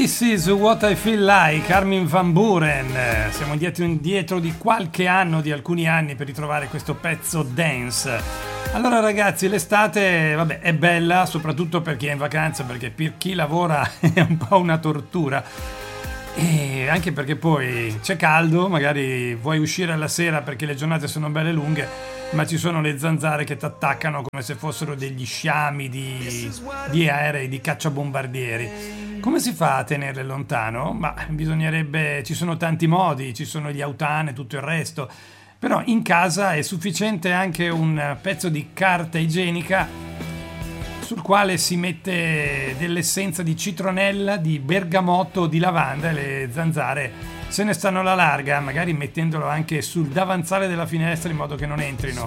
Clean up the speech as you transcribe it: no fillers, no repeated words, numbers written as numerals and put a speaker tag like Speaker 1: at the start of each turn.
Speaker 1: This is what I feel like, Armin van Buuren. Siamo indietro di qualche anno, di alcuni anni, per ritrovare questo pezzo dance. Allora ragazzi, l'estate vabbè è bella soprattutto per chi è in vacanza, perché per chi lavora è un po' una tortura, e anche perché poi c'è caldo, magari vuoi uscire alla sera perché le giornate sono belle lunghe, ma ci sono le zanzare che ti attaccano come se fossero degli sciami di aerei, di cacciabombardieri. Come si fa a tenerle lontano? Ma bisognerebbe, ci sono tanti modi, ci sono gli autane e tutto il resto, però in casa è sufficiente anche un pezzo di carta igienica sul quale si mette dell'essenza di citronella, di bergamotto, di lavanda, e le zanzare se ne stanno alla larga, magari mettendolo anche sul davanzale della finestra in modo che non entrino